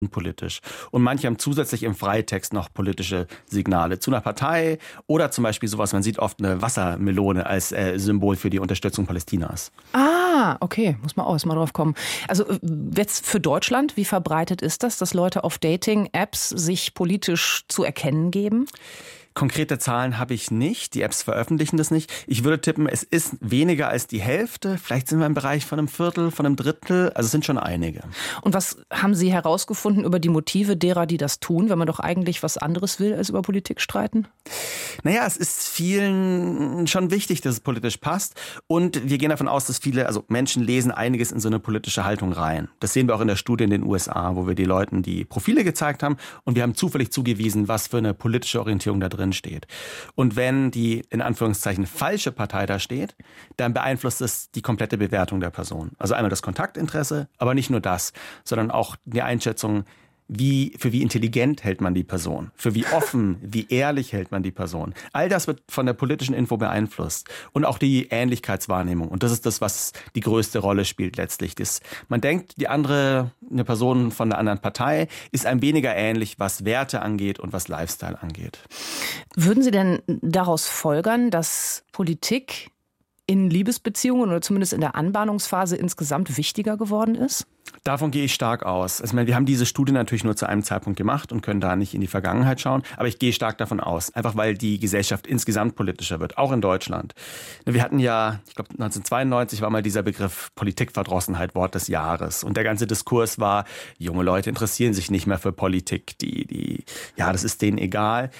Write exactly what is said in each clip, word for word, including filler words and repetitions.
politisch. Und manche haben zusätzlich im Freitext noch politische Signale zu einer Partei oder zum Beispiel sowas, man sieht oft eine Wassermelone als äh, Symbol für die Unterstützung Palästinas. Ah, okay, muss man auch erst mal drauf kommen. Also jetzt für Deutschland, wie verbreitet ist das, dass Leute auf Dating-Apps sich politisch zu erkennen geben? Konkrete Zahlen habe ich nicht. Die Apps veröffentlichen das nicht. Ich würde tippen, es ist weniger als die Hälfte. Vielleicht sind wir im Bereich von einem Viertel, von einem Drittel. Also es sind schon einige. Und was haben Sie herausgefunden über die Motive derer, die das tun, wenn man doch eigentlich was anderes will, als über Politik streiten? Naja, es ist vielen schon wichtig, dass es politisch passt. Und wir gehen davon aus, dass viele, also Menschen lesen einiges in so eine politische Haltung rein. Das sehen wir auch in der Studie in den U S A, wo wir die Leuten die Profile gezeigt haben. Und wir haben zufällig zugewiesen, was für eine politische Orientierung da drin steht. Und wenn die, in Anführungszeichen, falsche Partei da steht, dann beeinflusst es die komplette Bewertung der Person. Also einmal das Kontaktinteresse, aber nicht nur das, sondern auch die Einschätzung, wie, für wie intelligent hält man die Person, für wie offen, wie ehrlich hält man die Person. All das wird von der politischen Info beeinflusst. Und auch die Ähnlichkeitswahrnehmung. Und das ist das, was die größte Rolle spielt letztlich. Das, man denkt, die andere, eine Person von einer anderen Partei ist einem weniger ähnlich, was Werte angeht und was Lifestyle angeht. Würden Sie denn daraus folgern, dass Politik in Liebesbeziehungen oder zumindest in der Anbahnungsphase insgesamt wichtiger geworden ist? Davon gehe ich stark aus. Also ich meine, wir haben diese Studie natürlich nur zu einem Zeitpunkt gemacht und können da nicht in die Vergangenheit schauen. Aber ich gehe stark davon aus, einfach weil die Gesellschaft insgesamt politischer wird, auch in Deutschland. Wir hatten ja, ich glaube neunzehnhundertzweiundneunzig war mal dieser Begriff Politikverdrossenheit Wort des Jahres. Und der ganze Diskurs war, junge Leute interessieren sich nicht mehr für Politik. Die, die, ja, das ist denen egal.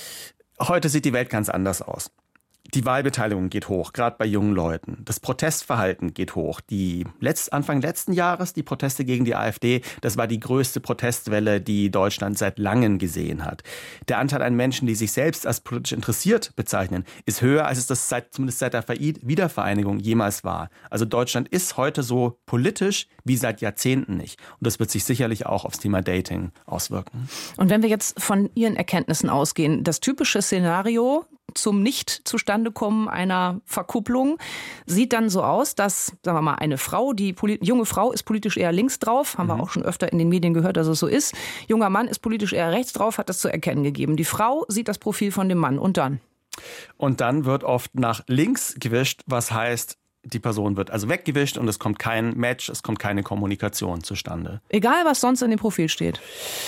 Heute sieht die Welt ganz anders aus. Die Wahlbeteiligung geht hoch, gerade bei jungen Leuten. Das Protestverhalten geht hoch. Die letzt, Anfang letzten Jahres, die Proteste gegen die AfD, das war die größte Protestwelle, die Deutschland seit langem gesehen hat. Der Anteil an Menschen, die sich selbst als politisch interessiert bezeichnen, ist höher, als es das seit, zumindest seit der Wiedervereinigung jemals war. Also Deutschland ist heute so politisch wie seit Jahrzehnten nicht. Und das wird sich sicherlich auch aufs Thema Dating auswirken. Und wenn wir jetzt von Ihren Erkenntnissen ausgehen, das typische Szenario zum Nicht-Zustandekommen einer Verkupplung sieht dann so aus, dass, sagen wir mal, eine Frau, die Poli- junge Frau ist politisch eher links drauf, haben mhm. wir auch schon öfter in den Medien gehört, dass es so ist. Junger Mann ist politisch eher rechts drauf, hat das zu erkennen gegeben. Die Frau sieht das Profil von dem Mann und dann? Und dann wird oft nach links gewischt, was heißt, die Person wird also weggewischt und es kommt kein Match, es kommt keine Kommunikation zustande. Egal, was sonst in dem Profil steht.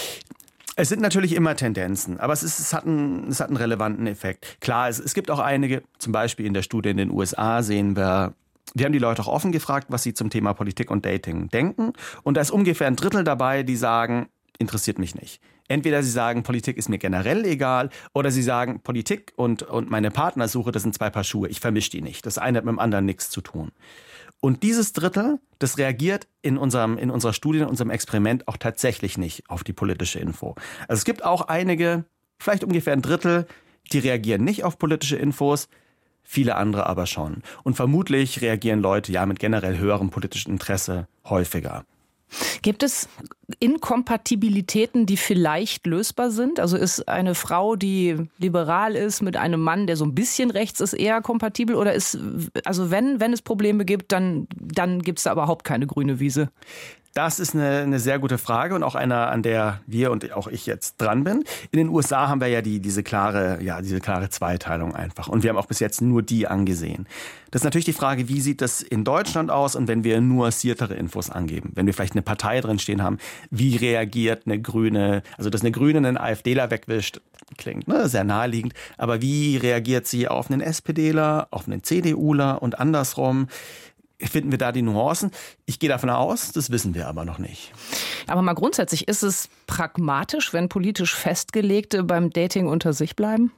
Es sind natürlich immer Tendenzen, aber es, ist, es, hat, einen, es hat einen relevanten Effekt. Klar, es, es gibt auch einige, zum Beispiel in der Studie in den U S A sehen wir, wir haben die Leute auch offen gefragt, was sie zum Thema Politik und Dating denken. Und da ist ungefähr ein Drittel dabei, die sagen, interessiert mich nicht. Entweder sie sagen, Politik ist mir generell egal, oder sie sagen, Politik und, und meine Partnersuche, das sind zwei Paar Schuhe, ich vermische die nicht. Das eine hat mit dem anderen nichts zu tun. Und dieses Drittel, das reagiert in unserem, in unserer Studie, in unserem Experiment auch tatsächlich nicht auf die politische Info. Also es gibt auch einige, vielleicht ungefähr ein Drittel, die reagieren nicht auf politische Infos, viele andere aber schon. Und vermutlich reagieren Leute ja mit generell höherem politischem Interesse häufiger. Gibt es Inkompatibilitäten, die vielleicht lösbar sind? Also ist eine Frau, die liberal ist, mit einem Mann, der so ein bisschen rechts ist, eher kompatibel? Oder ist, also wenn, wenn es Probleme gibt, dann, dann gibt es da überhaupt keine grüne Wiese? Das ist eine, eine sehr gute Frage und auch einer, an der wir und auch ich jetzt dran bin. In den U S A haben wir ja die, diese klare, ja, diese klare Zweiteilung einfach. Und wir haben auch bis jetzt nur die angesehen. Das ist natürlich die Frage, wie sieht das in Deutschland aus? Und wenn wir nuanciertere Infos angeben, wenn wir vielleicht eine Partei drin stehen haben, wie reagiert eine Grüne, also dass eine Grüne einen AfDler wegwischt, klingt ne, sehr naheliegend. Aber wie reagiert sie auf einen SPDler, auf einen CDUler und andersrum? Finden wir da die Nuancen? Ich gehe davon aus, das wissen wir aber noch nicht. Aber mal grundsätzlich, ist es pragmatisch, wenn politisch Festgelegte beim Dating unter sich bleiben?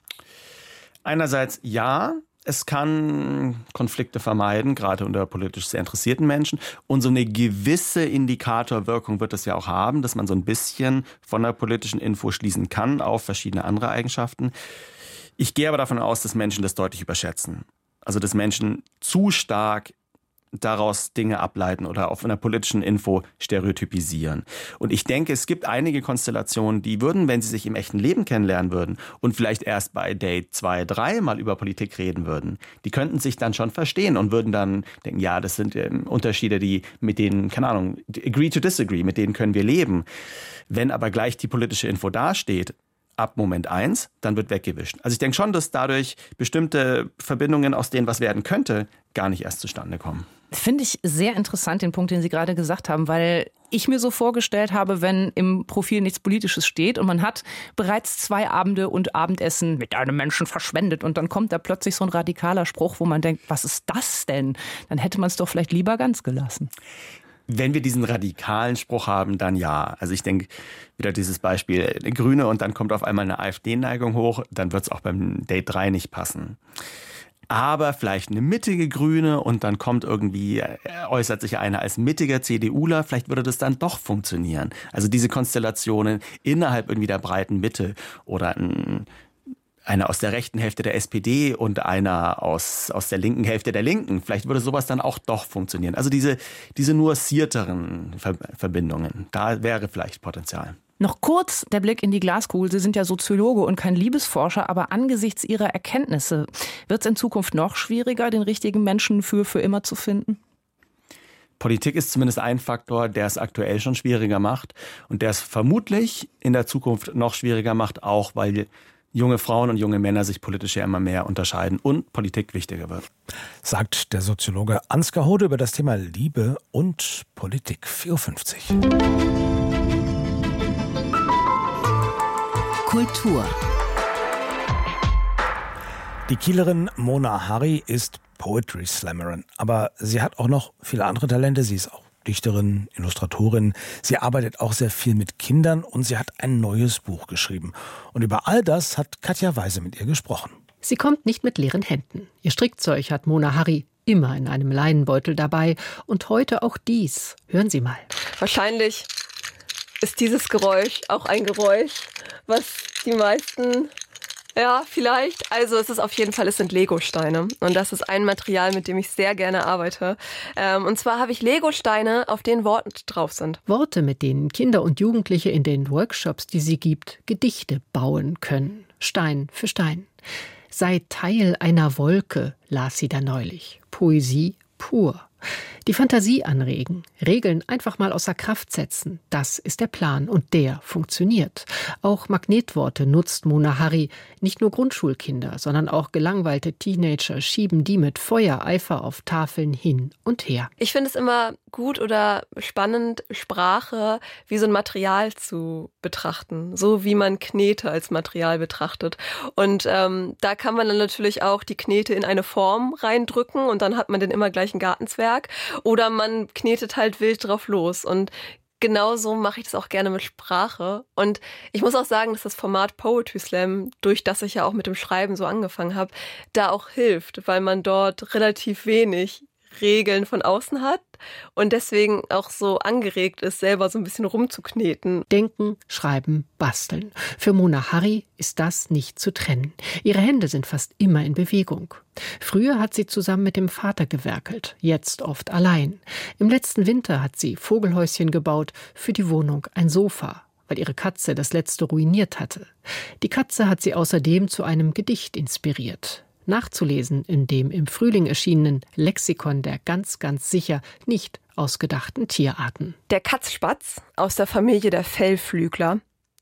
Einerseits ja, es kann Konflikte vermeiden, gerade unter politisch sehr interessierten Menschen. Und so eine gewisse Indikatorwirkung wird es ja auch haben, dass man so ein bisschen von der politischen Info schließen kann auf verschiedene andere Eigenschaften. Ich gehe aber davon aus, dass Menschen das deutlich überschätzen. Also dass Menschen zu stark daraus Dinge ableiten oder auf einer politischen Info stereotypisieren. Und ich denke, es gibt einige Konstellationen, die würden, wenn sie sich im echten Leben kennenlernen würden und vielleicht erst bei Date zwei, drei mal über Politik reden würden, die könnten sich dann schon verstehen und würden dann denken, ja, das sind ähm, Unterschiede, die mit denen, keine Ahnung, agree to disagree, mit denen können wir leben. Wenn aber gleich die politische Info dasteht, ab Moment eins, dann wird weggewischt. Also ich denke schon, dass dadurch bestimmte Verbindungen, aus denen was werden könnte, gar nicht erst zustande kommen. Finde ich sehr interessant, den Punkt, den Sie gerade gesagt haben, weil ich mir so vorgestellt habe, wenn im Profil nichts Politisches steht und man hat bereits zwei Abende und Abendessen mit einem Menschen verschwendet und dann kommt da plötzlich so ein radikaler Spruch, wo man denkt, was ist das denn? Dann hätte man es doch vielleicht lieber ganz gelassen. Wenn wir diesen radikalen Spruch haben, dann ja. Also ich denke, wieder dieses Beispiel Grüne und dann kommt auf einmal eine AfD-Neigung hoch, dann wird es auch beim Date drei nicht passen. Aber vielleicht eine mittige Grüne und dann kommt irgendwie, äußert sich einer als mittiger CDUler, vielleicht würde das dann doch funktionieren. Also diese Konstellationen innerhalb irgendwie der breiten Mitte oder ein einer aus der rechten Hälfte der S P D und einer aus, aus der linken Hälfte der Linken. Vielleicht würde sowas dann auch doch funktionieren. Also diese, diese nuancierteren Ver- Verbindungen, da wäre vielleicht Potenzial. Noch kurz der Blick in die Glaskugel. Sie sind ja Soziologe und kein Liebesforscher, aber angesichts Ihrer Erkenntnisse, wird es in Zukunft noch schwieriger, den richtigen Menschen für, für immer zu finden? Politik ist zumindest ein Faktor, der es aktuell schon schwieriger macht und der es vermutlich in der Zukunft noch schwieriger macht, auch weil junge Frauen und junge Männer sich politisch ja immer mehr unterscheiden und Politik wichtiger wird. Sagt der Soziologe Ansgar Hode über das Thema Liebe und Politik. vier Uhr fünfzig. Kultur. Die Kielerin Mona Harry ist Poetry Slammerin, aber sie hat auch noch viele andere Talente. Sie ist auch Dichterin, Illustratorin. Sie arbeitet auch sehr viel mit Kindern und sie hat ein neues Buch geschrieben. Und über all das hat Katja Weise mit ihr gesprochen. Sie kommt nicht mit leeren Händen. Ihr Strickzeug hat Mona Harry immer in einem Leinenbeutel dabei. Und heute auch dies. Hören Sie mal. Wahrscheinlich ist dieses Geräusch auch ein Geräusch, was die meisten... Ja, vielleicht. Also es ist auf jeden Fall, es sind Legosteine. Und das ist ein Material, mit dem ich sehr gerne arbeite. Ähm, und zwar habe ich Legosteine, auf denen Worte drauf sind. Worte, mit denen Kinder und Jugendliche in den Workshops, die sie gibt, Gedichte bauen können. Stein für Stein. Sei Teil einer Wolke, las sie da neulich. Poesie pur. Die Fantasie anregen, Regeln einfach mal außer Kraft setzen, das ist der Plan und der funktioniert. Auch Magnetworte nutzt Mona Harry. Nicht nur Grundschulkinder, sondern auch gelangweilte Teenager schieben die mit Feuereifer auf Tafeln hin und her. Ich finde es immer gut oder spannend, Sprache wie so ein Material zu betrachten, so wie man Knete als Material betrachtet. Und ähm, da kann man dann natürlich auch die Knete in eine Form reindrücken und dann hat man den immer gleichen Gartenzwerg. Oder man knetet halt wild drauf los. Und genauso mache ich das auch gerne mit Sprache. Und ich muss auch sagen, dass das Format Poetry Slam, durch das ich ja auch mit dem Schreiben so angefangen habe, da auch hilft, weil man dort relativ wenig Regeln von außen hat und deswegen auch so angeregt ist, selber so ein bisschen rumzukneten. Denken, schreiben, basteln. Für Mona Harry ist das nicht zu trennen. Ihre Hände sind fast immer in Bewegung. Früher hat sie zusammen mit dem Vater gewerkelt, jetzt oft allein. Im letzten Winter hat sie Vogelhäuschen gebaut, für die Wohnung ein Sofa, weil ihre Katze das letzte ruiniert hatte. Die Katze hat sie außerdem zu einem Gedicht inspiriert. Nachzulesen in dem im Frühling erschienenen Lexikon der ganz, ganz sicher nicht ausgedachten Tierarten. Der Katzspatz aus der Familie der Fellflügler.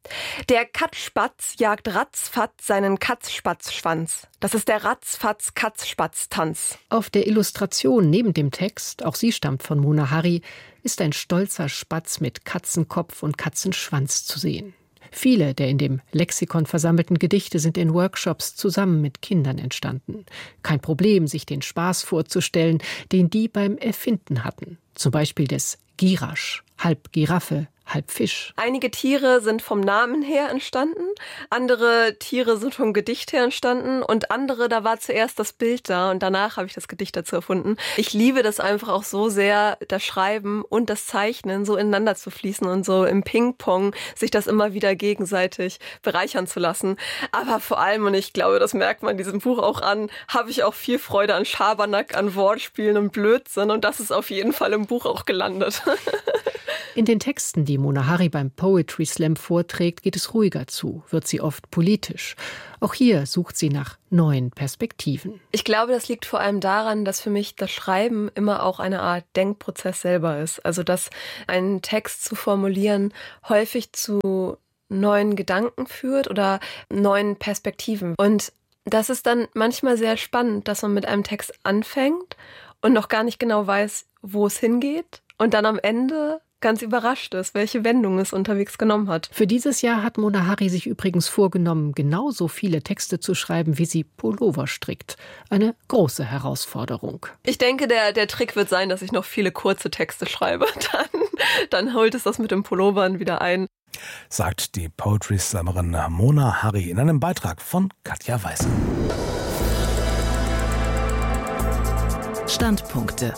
Der Katzspatz jagt ratzfatz seinen Katzspatzschwanz. Das ist der Ratzfatz-Katzspatz-Tanz. Auf der Illustration neben dem Text, auch sie stammt von Mona Harry, ist ein stolzer Spatz mit Katzenkopf und Katzenschwanz zu sehen. Viele der in dem Lexikon versammelten Gedichte sind in Workshops zusammen mit Kindern entstanden. Kein Problem, sich den Spaß vorzustellen, den die beim Erfinden hatten. Zum Beispiel des Girasch, halb Giraffe, halb Fisch. Einige Tiere sind vom Namen her entstanden, andere Tiere sind vom Gedicht her entstanden und andere, da war zuerst das Bild da und danach habe ich das Gedicht dazu erfunden. Ich liebe das einfach auch so sehr, das Schreiben und das Zeichnen so ineinander zu fließen und so im Ping-Pong sich das immer wieder gegenseitig bereichern zu lassen. Aber vor allem, und ich glaube, das merkt man diesem Buch auch an, habe ich auch viel Freude an Schabernack, an Wortspielen und Blödsinn und das ist auf jeden Fall im Buch auch gelandet. In den Texten, die Mona Harry beim Poetry Slam vorträgt, geht es ruhiger zu, wird sie oft politisch. Auch hier sucht sie nach neuen Perspektiven. Ich glaube, das liegt vor allem daran, dass für mich das Schreiben immer auch eine Art Denkprozess selber ist. Also, dass einen Text zu formulieren häufig zu neuen Gedanken führt oder neuen Perspektiven. Und das ist dann manchmal sehr spannend, dass man mit einem Text anfängt und noch gar nicht genau weiß, wo es hingeht und dann am Ende ganz überrascht ist, welche Wendung es unterwegs genommen hat. Für dieses Jahr hat Mona Harry sich übrigens vorgenommen, genauso viele Texte zu schreiben, wie sie Pullover strickt. Eine große Herausforderung. Ich denke, der, der Trick wird sein, dass ich noch viele kurze Texte schreibe. Dann, dann holt es das mit den Pullovern wieder ein. Sagt die Poetry Slammerin Mona Harry in einem Beitrag von Katja Weißer. Standpunkte.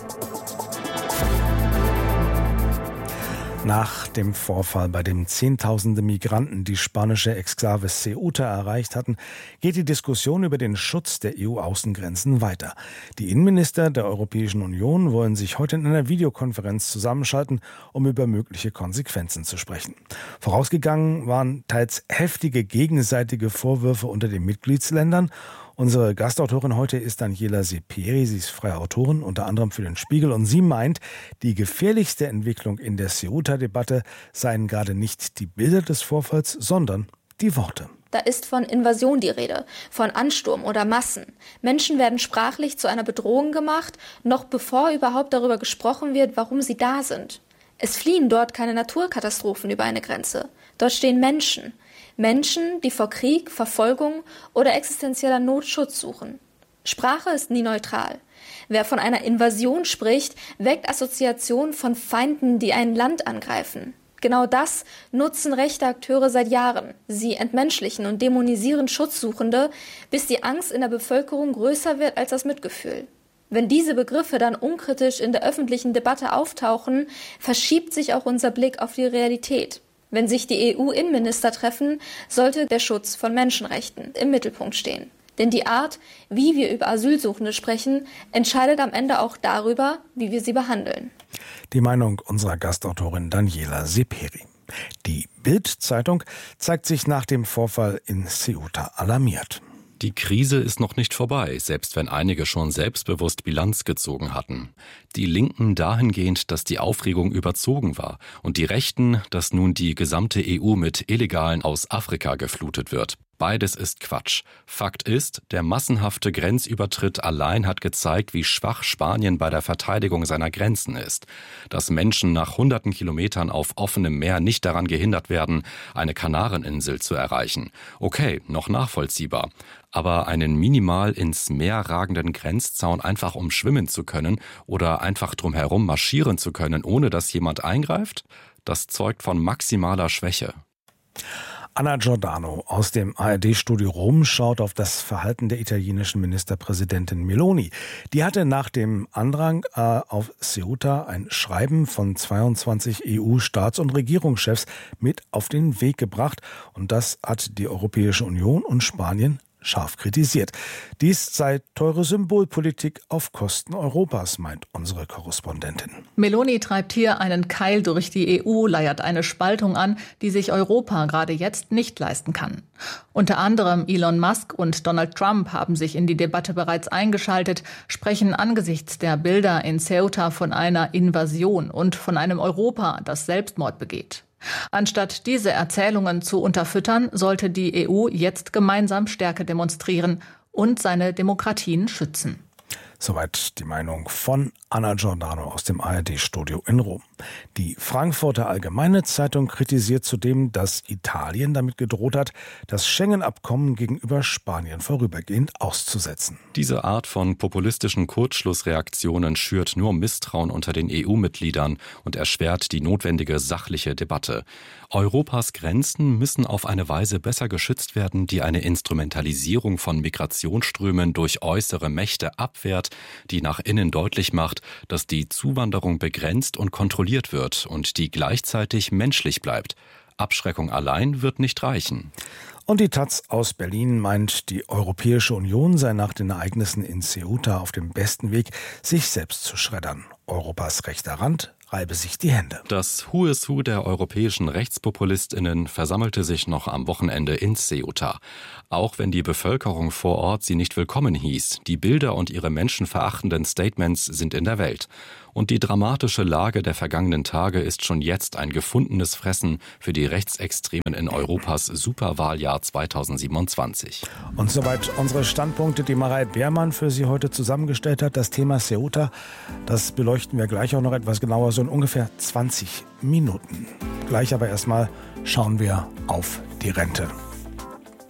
Nach dem Vorfall, bei dem Zehntausende Migranten die spanische Exklave Ceuta erreicht hatten, geht die Diskussion über den Schutz der E U-Außengrenzen weiter. Die Innenminister der Europäischen Union wollen sich heute in einer Videokonferenz zusammenschalten, um über mögliche Konsequenzen zu sprechen. Vorausgegangen waren teils heftige gegenseitige Vorwürfe unter den Mitgliedsländern. Unsere Gastautorin heute ist Daniela Seperi. Sie ist freie Autorin, unter anderem für den Spiegel. Und sie meint, die gefährlichste Entwicklung in der Ceuta-Debatte seien gerade nicht die Bilder des Vorfalls, sondern die Worte. Da ist von Invasion die Rede, von Ansturm oder Massen. Menschen werden sprachlich zu einer Bedrohung gemacht, noch bevor überhaupt darüber gesprochen wird, warum sie da sind. Es fliehen dort keine Naturkatastrophen über eine Grenze. Dort stehen Menschen. Menschen, die vor Krieg, Verfolgung oder existenzieller Not Schutz suchen. Sprache ist nie neutral. Wer von einer Invasion spricht, weckt Assoziationen von Feinden, die ein Land angreifen. Genau das nutzen rechte Akteure seit Jahren. Sie entmenschlichen und dämonisieren Schutzsuchende, bis die Angst in der Bevölkerung größer wird als das Mitgefühl. Wenn diese Begriffe dann unkritisch in der öffentlichen Debatte auftauchen, verschiebt sich auch unser Blick auf die Realität. Wenn sich die E U-Innenminister treffen, sollte der Schutz von Menschenrechten im Mittelpunkt stehen. Denn die Art, wie wir über Asylsuchende sprechen, entscheidet am Ende auch darüber, wie wir sie behandeln. Die Meinung unserer Gastautorin Daniela Seperi. Die Bild-Zeitung zeigt sich nach dem Vorfall in Ceuta alarmiert. Die Krise ist noch nicht vorbei, selbst wenn einige schon selbstbewusst Bilanz gezogen hatten. Die Linken dahingehend, dass die Aufregung überzogen war und die Rechten, dass nun die gesamte E U mit Illegalen aus Afrika geflutet wird. Beides ist Quatsch. Fakt ist, der massenhafte Grenzübertritt allein hat gezeigt, wie schwach Spanien bei der Verteidigung seiner Grenzen ist. Dass Menschen nach hunderten Kilometern auf offenem Meer nicht daran gehindert werden, eine Kanareninsel zu erreichen. Okay, noch nachvollziehbar. Aber einen minimal ins Meer ragenden Grenzzaun einfach umschwimmen zu können oder einfach drumherum marschieren zu können, ohne dass jemand eingreift, das zeugt von maximaler Schwäche. Anna Giordano aus dem A R D-Studio Rom schaut auf das Verhalten der italienischen Ministerpräsidentin Meloni. Die hatte nach dem Andrang äh, auf Ceuta ein Schreiben von zweiundzwanzig E U-Staats- und Regierungschefs mit auf den Weg gebracht. Und das hat die Europäische Union und Spanien scharf kritisiert. Dies sei teure Symbolpolitik auf Kosten Europas, meint unsere Korrespondentin. Meloni treibt hier einen Keil durch die E U, leiert eine Spaltung an, die sich Europa gerade jetzt nicht leisten kann. Unter anderem Elon Musk und Donald Trump haben sich in die Debatte bereits eingeschaltet, sprechen angesichts der Bilder in Ceuta von einer Invasion und von einem Europa, das Selbstmord begeht. Anstatt diese Erzählungen zu unterfüttern, sollte die E U jetzt gemeinsam Stärke demonstrieren und seine Demokratien schützen. Soweit die Meinung von Anna Giordano aus dem A R D-Studio in Rom. Die Frankfurter Allgemeine Zeitung kritisiert zudem, dass Italien damit gedroht hat, das Schengen-Abkommen gegenüber Spanien vorübergehend auszusetzen. Diese Art von populistischen Kurzschlussreaktionen schürt nur Misstrauen unter den E U-Mitgliedern und erschwert die notwendige sachliche Debatte. Europas Grenzen müssen auf eine Weise besser geschützt werden, die eine Instrumentalisierung von Migrationsströmen durch äußere Mächte abwehrt, die nach innen deutlich macht, dass die Zuwanderung begrenzt und kontrolliert wird und die gleichzeitig menschlich bleibt. Abschreckung allein wird nicht reichen. Und die Taz aus Berlin meint, die Europäische Union sei nach den Ereignissen in Ceuta auf dem besten Weg, sich selbst zu schreddern. Europas rechter Rand reibe sich die Hände. Das Who is Who der europäischen RechtspopulistInnen versammelte sich noch am Wochenende in Ceuta. Auch wenn die Bevölkerung vor Ort sie nicht willkommen hieß, die Bilder und ihre menschenverachtenden Statements sind in der Welt. Und die dramatische Lage der vergangenen Tage ist schon jetzt ein gefundenes Fressen für die Rechtsextremen in Europas Superwahljahr zweitausendsiebenundzwanzig. Und soweit unsere Standpunkte, die Marei Beermann für Sie heute zusammengestellt hat. Das Thema Ceuta, das beleuchten wir gleich auch noch etwas genauer, so in ungefähr zwanzig Minuten. Gleich aber erstmal schauen wir auf die Rente.